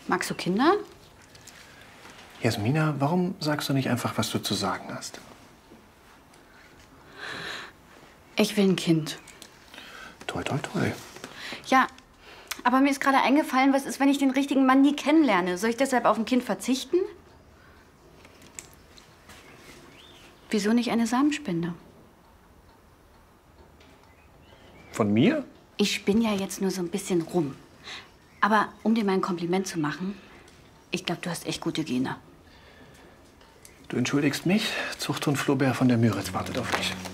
Magst du Kinder? Jasmina, warum sagst du nicht einfach, was du zu sagen hast? Ich will ein Kind. Toi, toi, toi. Ja, aber mir ist gerade eingefallen, was ist, wenn ich den richtigen Mann nie kennenlerne? Soll ich deshalb auf ein Kind verzichten? Wieso nicht eine Samenspende? Von mir? Ich spinne ja jetzt nur so ein bisschen rum. Aber um dir mal ein Kompliment zu machen, ich glaube, du hast echt gute Gene. Du entschuldigst mich. Zuchthund Flaubert von der Müritz wartet auf mich.